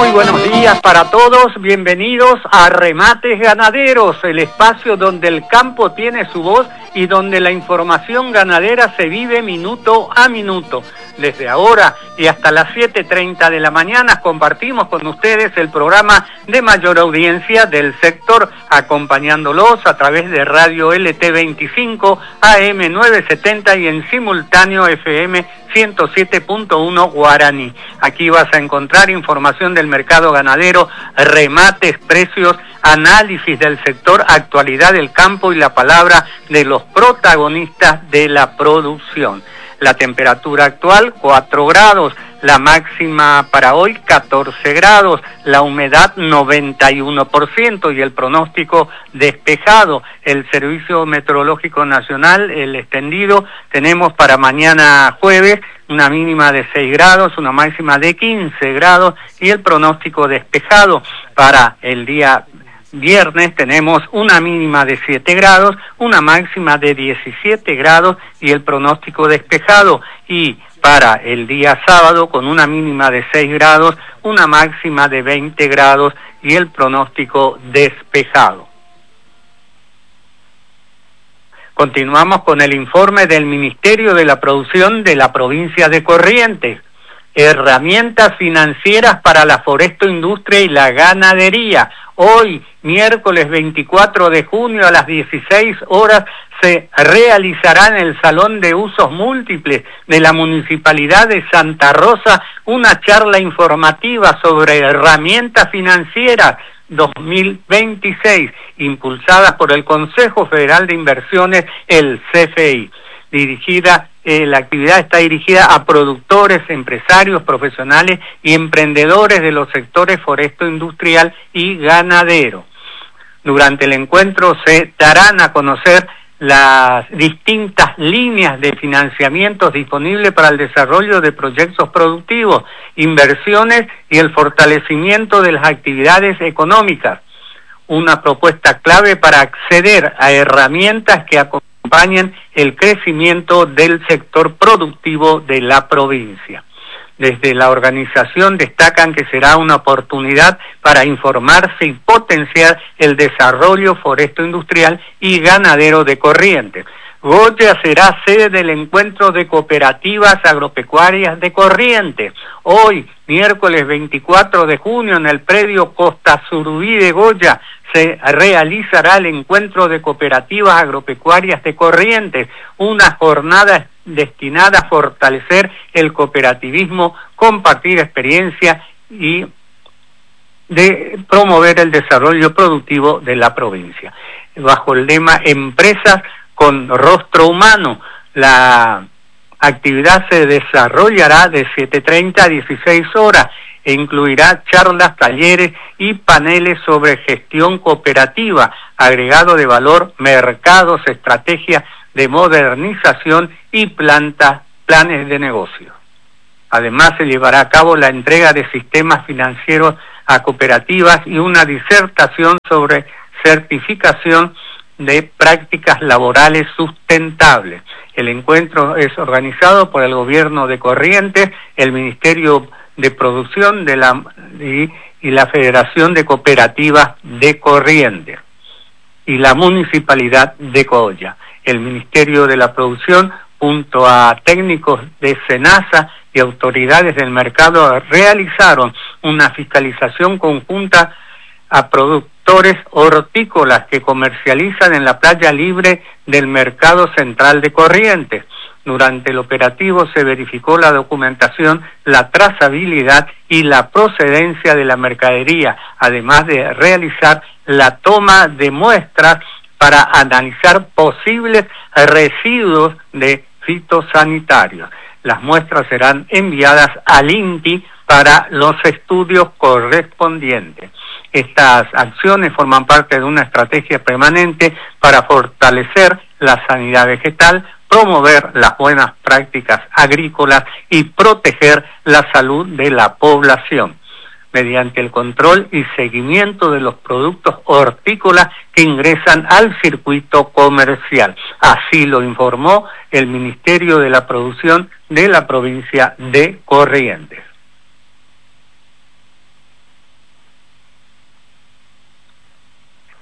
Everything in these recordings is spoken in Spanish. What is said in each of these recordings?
Muy buenos días para todos, bienvenidos a Remates Ganaderos, el espacio donde el campo tiene su voz y donde la información ganadera se vive minuto a minuto. Desde ahora y hasta las 7:30 de la mañana compartimos con ustedes el programa de mayor audiencia del sector, acompañándolos a través de Radio LT25, AM 970 y en simultáneo FM 107.1 Guaraní. Aquí vas a encontrar información del mercado ganadero, remates, precios, análisis del sector, actualidad del campo y la palabra de los protagonistas de la producción. La temperatura actual 4 grados, la máxima para hoy 14 grados, la humedad 91% y el pronóstico despejado. El Servicio Meteorológico Nacional, el extendido, tenemos para mañana jueves una mínima de 6 grados, una máxima de 15 grados y el pronóstico despejado. Para el día viernes tenemos una mínima de 7 grados, una máxima de 17 grados y el pronóstico despejado. Y para el día sábado con una mínima de 6 grados, una máxima de 20 grados y el pronóstico despejado. Continuamos con el informe del Ministerio de la Producción de la provincia de Corrientes. Herramientas financieras para la forestoindustria y la ganadería. Hoy, miércoles 24 de junio a las 16 horas, se realizará en el Salón de Usos Múltiples de la Municipalidad de Santa Rosa una charla informativa sobre herramientas financieras 2026, impulsadas por el Consejo Federal de Inversiones, el CFI. La actividad está dirigida a productores, empresarios, profesionales y emprendedores de los sectores foresto, industrial y ganadero. Durante el encuentro se darán a conocer las distintas líneas de financiamientos disponibles para el desarrollo de proyectos productivos, inversiones y el fortalecimiento de las actividades económicas. Una propuesta clave para acceder a herramientas que acompañen el crecimiento del sector productivo de la provincia. Desde la organización destacan que será una oportunidad para informarse y potenciar el desarrollo foresto industrial y ganadero de Corrientes. Goya será sede del encuentro de cooperativas agropecuarias de Corrientes. Hoy, miércoles 24 de junio, en el predio Costa Surubí de Goya, se realizará el encuentro de cooperativas agropecuarias de Corrientes, una jornada destinada a fortalecer el cooperativismo, compartir experiencia y de promover el desarrollo productivo de la provincia. Bajo el lema Empresas con Rostro Humano, la actividad se desarrollará de 7:30 a 16 horas e incluirá charlas, talleres y paneles sobre gestión cooperativa, agregado de valor, mercados, estrategias de modernización y planes de negocio. Además, se llevará a cabo la entrega de sistemas financieros a cooperativas y una disertación sobre certificación de prácticas laborales sustentables. El encuentro es organizado por el Gobierno de Corrientes, el Ministerio de Producción y la Federación de Cooperativas de Corrientes y la Municipalidad de Cogolla. El Ministerio de la Producción, junto a técnicos de SENASA y autoridades del mercado, realizaron una fiscalización conjunta a productores hortícolas que comercializan en la playa libre del Mercado Central de Corrientes. Durante el operativo se verificó la documentación, la trazabilidad y la procedencia de la mercadería, además de realizar la toma de muestras para analizar posibles residuos de fitosanitarios. Las muestras serán enviadas al INTI para los estudios correspondientes. Estas acciones forman parte de una estrategia permanente para fortalecer la sanidad vegetal, promover las buenas prácticas agrícolas y proteger la salud de la población, mediante el control y seguimiento de los productos hortícolas que ingresan al circuito comercial. Así lo informó el Ministerio de la Producción de la provincia de Corrientes.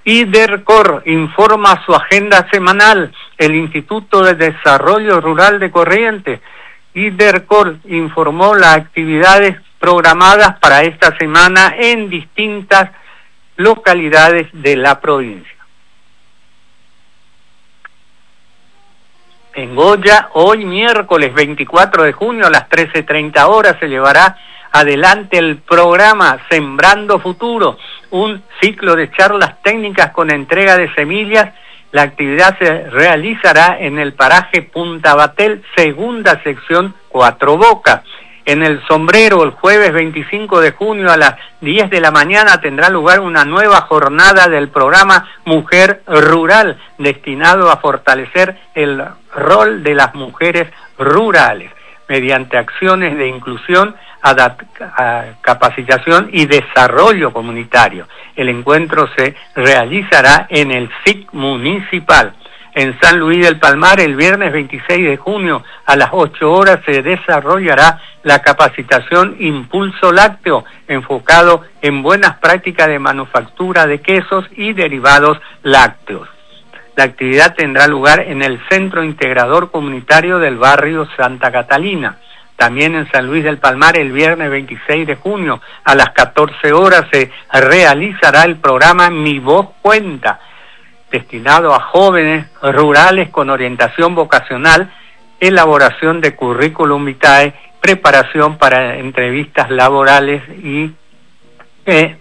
IDERCOR informa su agenda semanal. El Instituto de Desarrollo Rural de Corrientes, IDERCOR, informó las actividades programadas para esta semana en distintas localidades de la provincia. En Goya, hoy miércoles 24 de junio a las 13:30 horas se llevará adelante el programa Sembrando Futuro, un ciclo de charlas técnicas con entrega de semillas. La actividad se realizará en el paraje Punta Batel, segunda sección Cuatro Bocas. En el Sombrero, el jueves 25 de junio a las 10 de la mañana tendrá lugar una nueva jornada del programa Mujer Rural, destinado a fortalecer el rol de las mujeres rurales, mediante acciones de inclusión, capacitación y desarrollo comunitario. El encuentro se realizará en el SIC municipal. En San Luis del Palmar, el viernes 26 de junio a las 8 horas se desarrollará la capacitación Impulso Lácteo, enfocado en buenas prácticas de manufactura de quesos y derivados lácteos. La actividad tendrá lugar en el Centro Integrador Comunitario del barrio Santa Catalina. También en San Luis del Palmar, el viernes 26 de junio a las 14 horas se realizará el programa Mi Voz Cuenta, destinado a jóvenes rurales con orientación vocacional, elaboración de currículum vitae, preparación para entrevistas laborales e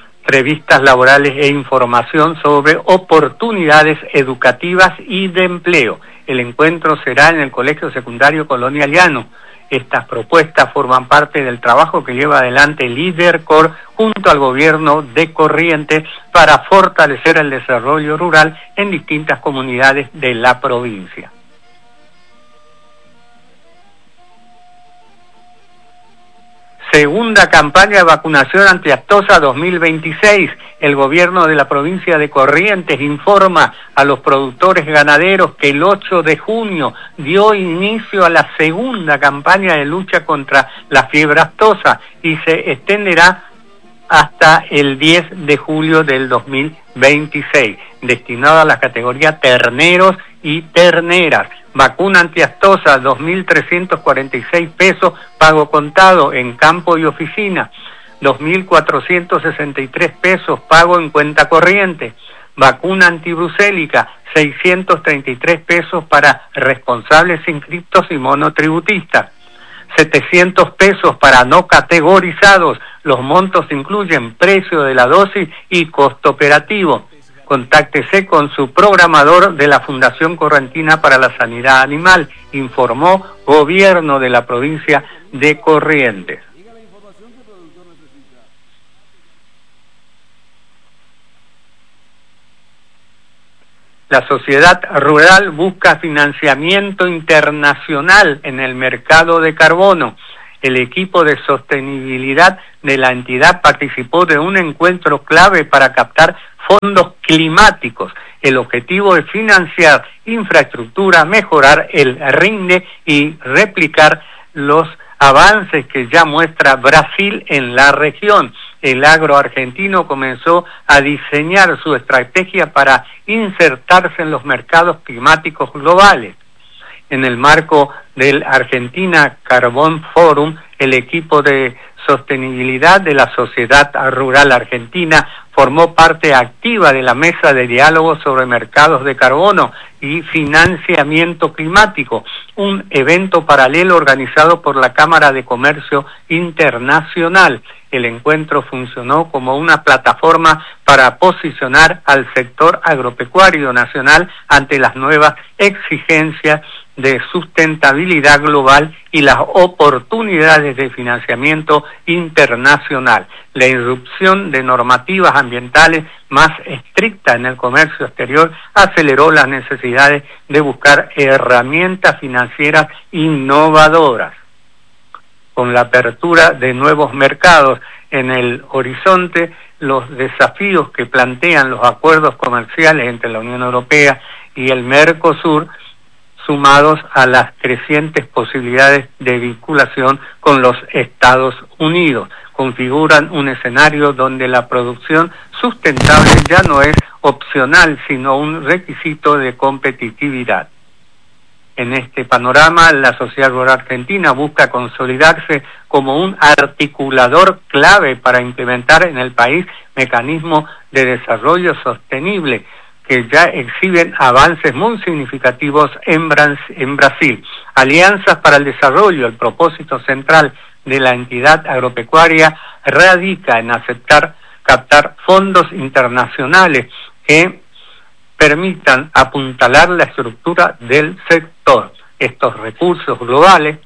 información sobre oportunidades educativas y de empleo. El encuentro será en el Colegio Secundario Colonia Llano. Estas propuestas forman parte del trabajo que lleva adelante el IDERCOR junto al gobierno de Corrientes para fortalecer el desarrollo rural en distintas comunidades de la provincia. Segunda campaña de vacunación antiaftosa 2026. El gobierno de la provincia de Corrientes informa a los productores ganaderos que el 8 de junio dio inicio a la segunda campaña de lucha contra la fiebre aftosa y se extenderá hasta el 10 de julio del 2026, destinada a la categoría terneros y terneras. Vacuna antiaftosa, 2.346 pesos, pago contado en campo y oficina. 2.463 pesos, pago en cuenta corriente. Vacuna antibrucélica, 633 pesos para responsables inscriptos y monotributistas. 700 pesos para no categorizados. Los montos incluyen precio de la dosis y costo operativo. Contáctese con su programador de la Fundación Correntina para la Sanidad Animal, informó Gobierno de la provincia de Corrientes. La sociedad rural busca financiamiento internacional en el mercado de carbono. El equipo de sostenibilidad de la entidad participó de un encuentro clave para captar fondos climáticos. El objetivo es financiar infraestructura, mejorar el rinde y replicar los avances que ya muestra Brasil en la región. El agro argentino comenzó a diseñar su estrategia para insertarse en los mercados climáticos globales. En el marco del Argentina Carbon Forum, el equipo de sostenibilidad de la sociedad rural argentina formó parte activa de la mesa de diálogo sobre mercados de carbono y financiamiento climático, un evento paralelo organizado por la Cámara de Comercio Internacional. El encuentro funcionó como una plataforma para posicionar al sector agropecuario nacional ante las nuevas exigencias de sustentabilidad global y las oportunidades de financiamiento internacional. La irrupción de normativas ambientales más estrictas en el comercio exterior aceleró las necesidades de buscar herramientas financieras innovadoras. Con la apertura de nuevos mercados en el horizonte, los desafíos que plantean los acuerdos comerciales entre la Unión Europea y el Mercosur, sumados a las crecientes posibilidades de vinculación con los Estados Unidos, configuran un escenario donde la producción sustentable ya no es opcional, sino un requisito de competitividad. En este panorama, la sociedad rural argentina busca consolidarse como un articulador clave para implementar en el país mecanismos de desarrollo sostenible que ya exhiben avances muy significativos en Brasil. Alianzas para el Desarrollo, el propósito central de la entidad agropecuaria, radica en captar fondos internacionales que permitan apuntalar la estructura del sector. Estos recursos globales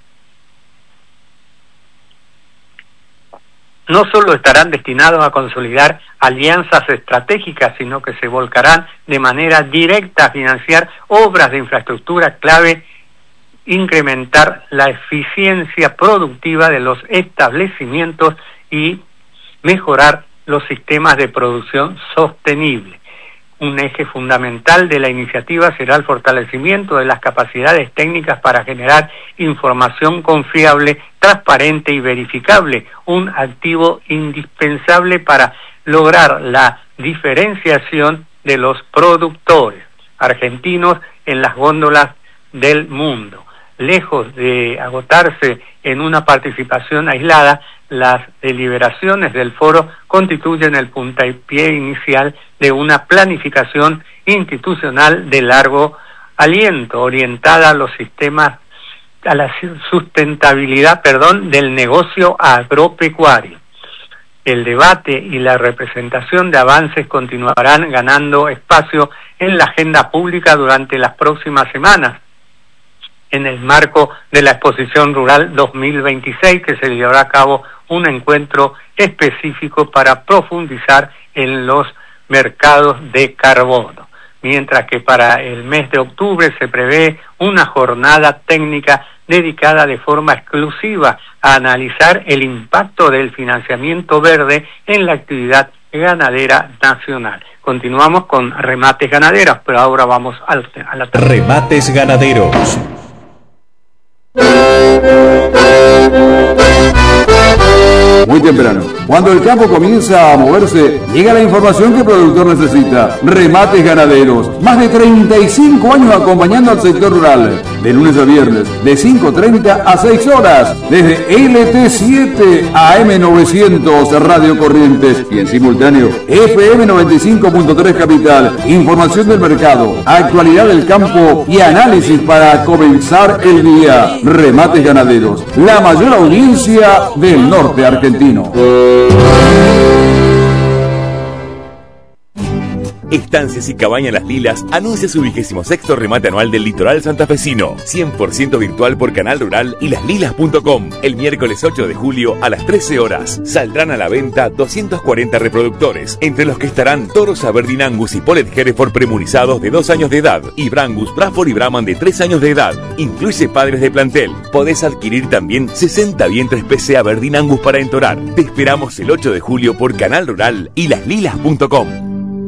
no solo estarán destinados a consolidar alianzas estratégicas, sino que se volcarán de manera directa a financiar obras de infraestructura clave, incrementar la eficiencia productiva de los establecimientos y mejorar los sistemas de producción sostenible. Un eje fundamental de la iniciativa será el fortalecimiento de las capacidades técnicas para generar información confiable, transparente y verificable, un activo indispensable para lograr la diferenciación de los productores argentinos en las góndolas del mundo. Lejos de agotarse en una participación aislada, las deliberaciones del foro constituyen el puntapié inicial de una planificación institucional de largo aliento, orientada a los sistemas, a la sustentabilidad, del negocio agropecuario. El debate y la representación de avances continuarán ganando espacio en la agenda pública durante las próximas semanas, en el marco de la Exposición Rural 2026, que se llevará a cabo un encuentro específico para profundizar en los mercados de carbono. Mientras que para el mes de octubre se prevé una jornada técnica dedicada de forma exclusiva a analizar el impacto del financiamiento verde en la actividad ganadera nacional. Continuamos con Remates Ganaderos, pero ahora vamos a la Remates Ganaderos. Muy temprano, cuando el campo comienza a moverse, llega la información que el productor necesita. Remates Ganaderos, más de 35 años acompañando al sector rural, de lunes a viernes, de 5:30 a 6 horas, desde LT7 a AM900 Radio Corrientes y en simultáneo FM 95.3 Capital. Información del mercado, actualidad del campo y análisis para comenzar el día. Remates Ganaderos, la mayor audiencia del norte argentino. Estancias y Cabañas Las Lilas anuncia su 26º remate anual del litoral santafesino, 100% virtual por Canal Rural y laslilas.com. El miércoles 8 de julio a las 13 horas saldrán a la venta 240 reproductores, entre los que estarán toros Aberdeen Angus y Polet Hereford premunizados de 2 años de edad y Brangus, Braford y Brahman de 3 años de edad. Incluye padres de plantel. Podés adquirir también 60 vientres PC Aberdeen Angus para entorar. Te esperamos el 8 de julio por Canal Rural y laslilas.com.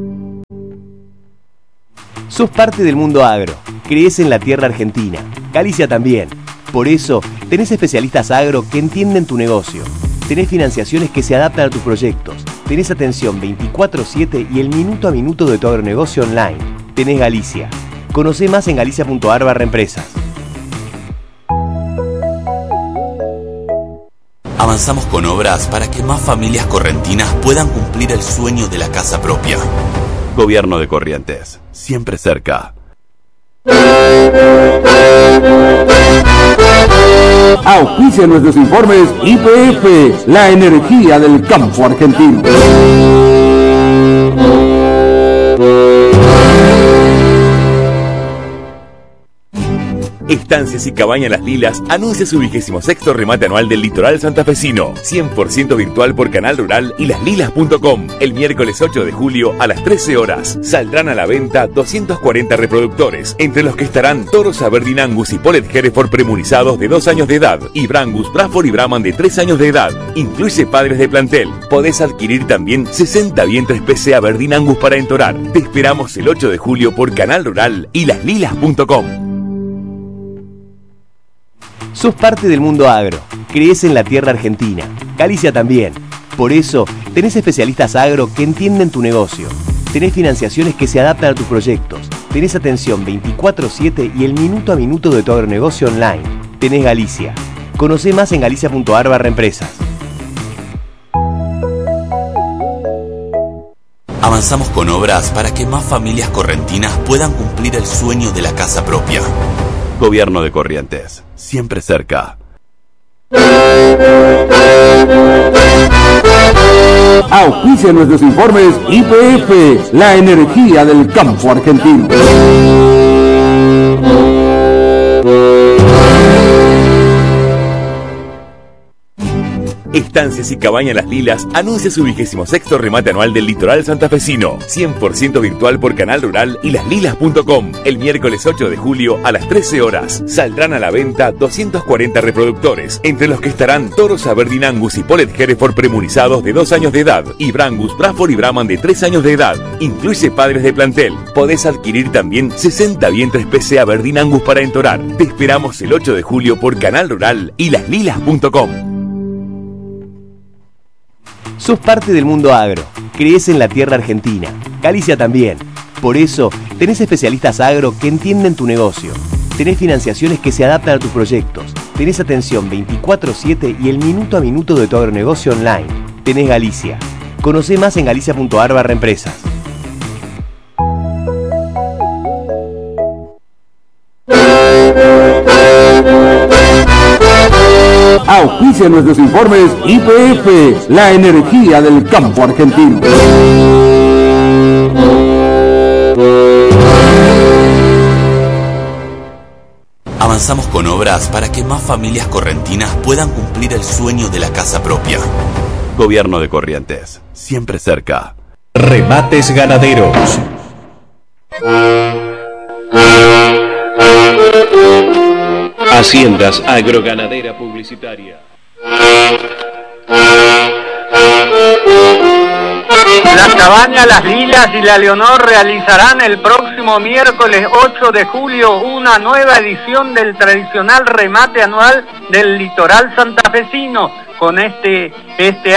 Sos parte del mundo agro, crees en la tierra argentina, Galicia también. Por eso, tenés especialistas agro que entienden tu negocio. Tenés financiaciones que se adaptan a tus proyectos. Tenés atención 24/7 y el minuto a minuto de tu agronegocio online. Tenés Galicia. Conocé más en galicia.ar/empresas. Avanzamos con obras para que más familias correntinas puedan cumplir el sueño de la casa propia. Gobierno de Corrientes, siempre cerca. Auspicia nuestros informes YPF, la energía del campo argentino. Estancias y Cabañas Las Lilas anuncia su 26º remate anual del litoral santafesino, 100% virtual por Canal Rural y laslilas.com. El miércoles 8 de julio a las 13 horas saldrán a la venta 240 reproductores, entre los que estarán toros Aberdeen Angus y Polet Hereford premunizados de 2 años de edad y Brangus, Braford y Brahman de 3 años de edad. Incluye padres de plantel. Podés adquirir también 60 vientres PC Aberdeen Angus para entorar. Te esperamos el 8 de julio por Canal Rural y laslilas.com. Sos parte del mundo agro, crees en la tierra argentina, Galicia también. Por eso, tenés especialistas agro que entienden tu negocio. Tenés financiaciones que se adaptan a tus proyectos. Tenés atención 24/7 y el minuto a minuto de tu agronegocio online. Tenés Galicia. Conocé más en galicia.ar/empresas. Avanzamos con obras para que más familias correntinas puedan cumplir el sueño de la casa propia. Gobierno de Corrientes, siempre cerca. Auspicia nuestros informes YPF, la energía del campo argentino. Estancias y Cabañas Las Lilas anuncia su 26º remate anual del litoral santafesino. 100% virtual por Canal Rural y laslilas.com. El miércoles 8 de julio a las 13 horas. Saldrán a la venta 240 reproductores, entre los que estarán toros Aberdeen Angus y Polet Hereford premunizados de 2 años de edad y Brangus, Braford y Brahman de 3 años de edad. Incluye padres de plantel. Podés adquirir también 60 vientres PC Aberdeen Angus para entorar. Te esperamos el 8 de julio por Canal Rural y laslilas.com. Sos parte del mundo agro, crees en la tierra argentina, Galicia también. Por eso, tenés especialistas agro que entienden tu negocio. Tenés financiaciones que se adaptan a tus proyectos. Tenés atención 24/7 y el minuto a minuto de tu agronegocio online. Tenés Galicia. Conocé más en galicia.ar/empresas. Auspicia nuestros informes YPF, la energía del campo argentino. Avanzamos con obras para que más familias correntinas puedan cumplir el sueño de la casa propia. Gobierno de Corrientes, siempre cerca. Remates ganaderos. Haciendas Agroganadera Publicitaria. Las Cabañas Las Lilas y la Leonor realizarán el próximo miércoles 8 de julio una nueva edición del tradicional remate anual del litoral santafesino. Con este